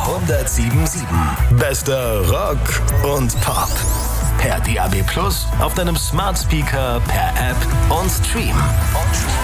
107.7. Bester Rock und Pop. Per DAB+, auf deinem Smart Speaker, per App und Stream.